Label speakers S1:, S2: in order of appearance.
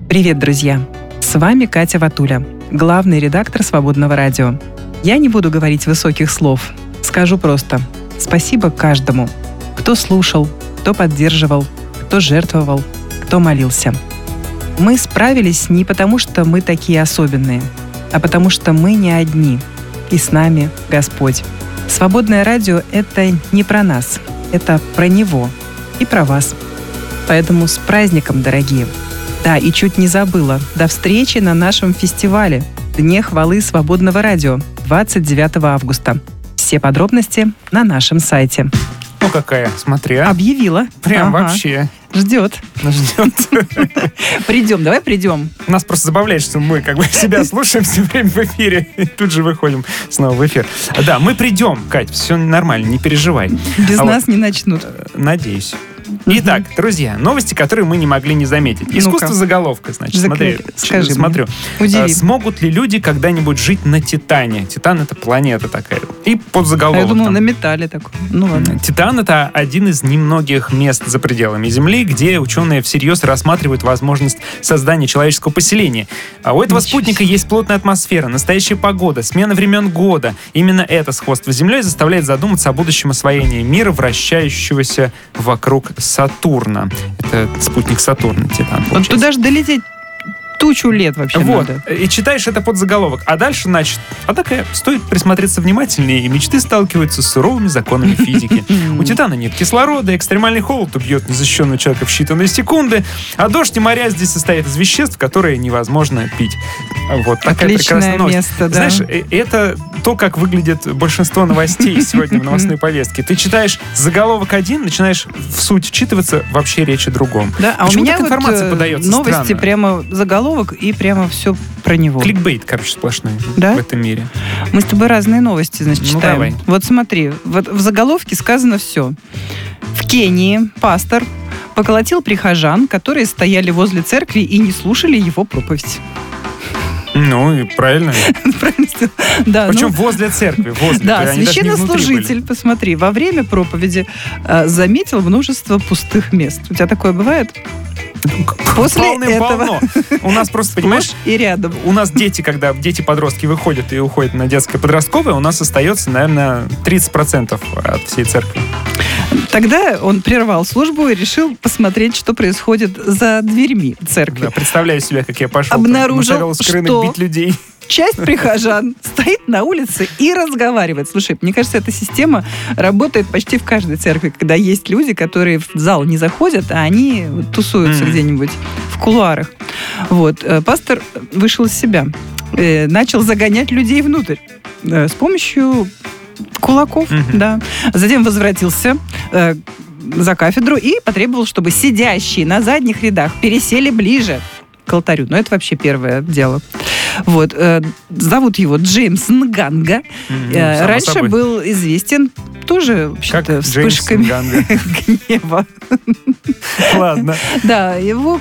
S1: Привет, друзья! С вами Катя Ватуля, главный редактор «Свободного радио». Я не буду говорить высоких слов. Скажу просто спасибо каждому, кто слушал, кто поддерживал, кто жертвовал, кто молился. Мы справились не потому, что мы такие особенные, а потому что мы не одни, и с нами Господь. «Свободное радио» — это не про нас, это про Него и про вас. Поэтому с праздником, дорогие! Да, и чуть не забыла. До встречи на нашем фестивале «Дне хвалы свободного радио» 29 августа. Все подробности на нашем сайте.
S2: Ну какая, смотри, а?
S1: Объявила.
S2: Прям вообще.
S1: Ждет. Придем, давай придем.
S2: Нас просто забавляет, что мы как бы себя слушаем все время в эфире, и тут же выходим снова в эфир. Да, мы придем, Кать, все нормально, не переживай.
S1: Без нас не начнут.
S2: Надеюсь. Итак, друзья, новости, которые мы не могли не заметить. Искусство заголовка, значит,
S1: скажи
S2: смотрю.
S1: Удиви.
S2: Смогут ли люди когда-нибудь жить на Титане? Титан — это планета такая. И под заголовок.
S1: Я думала, на металле такой. Ну ладно.
S2: Титан — это один из немногих мест за пределами Земли, где ученые всерьез рассматривают возможность создания человеческого поселения. А у этого спутника есть плотная атмосфера, настоящая погода, смена времен года. Именно это сходство с Землей заставляет задуматься о будущем освоении мира, вращающегося вокруг Сатурна. Это спутник Сатурна, Титан.
S1: Вот туда же долететь тучу лет вообще надо.
S2: И читаешь это под заголовок. А дальше, значит, стоит присмотреться внимательнее, и мечты сталкиваются с суровыми законами физики. У Титана нет кислорода, экстремальный холод убьет незащищенного человека в считанные секунды, а дождь и моря здесь состоят из веществ, которые невозможно пить. Вот такая прекрасная новость.
S1: Место, да.
S2: Знаешь, это то, как выглядит большинство новостей сегодня в новостной повестке. Ты читаешь заголовок один, начинаешь в суть вчитываться, вообще речь о другом.
S1: Да, а
S2: почему
S1: у меня
S2: так информация подается
S1: новости
S2: странно?
S1: Прямо заголовок и прямо все про него.
S2: Кликбейт, короче, сплошной в этом мире.
S1: Мы с тобой разные новости, значит, читаем.
S2: Давай.
S1: Вот смотри, вот в заголовке сказано все. В Кении пастор поколотил прихожан, которые стояли возле церкви и не слушали его проповедь.
S2: Ну, и правильно.
S1: Да,
S2: причем возле церкви.
S1: Да, священнослужитель, посмотри, во время проповеди заметил множество пустых мест. У тебя такое бывает? После этого
S2: у нас просто, понимаешь,
S1: и рядом.
S2: У нас когда дети-подростки выходят и уходят на детское подростковое, у нас остается, наверное, 30% от всей церкви.
S1: Тогда он прервал службу и решил посмотреть, что происходит за дверьми церкви.
S2: Да, представляю себе, как я пошел.
S1: Обнаружил, что
S2: бить людей.
S1: Часть прихожан стоит на улице и разговаривает. Слушай, мне кажется, эта система работает почти в каждой церкви, когда есть люди, которые в зал не заходят, а они тусуются где-нибудь в кулуарах. Вот. Пастор вышел из себя, начал загонять людей внутрь с помощью кулаков, да. Затем возвратился за кафедру и потребовал, чтобы сидящие на задних рядах пересели ближе к алтарю. Но это вообще первое дело. Вот. Зовут его Джеймс Нганга. Раньше был известен тоже, вообще-то, вспышками гнева.
S2: Ладно.
S1: Да, его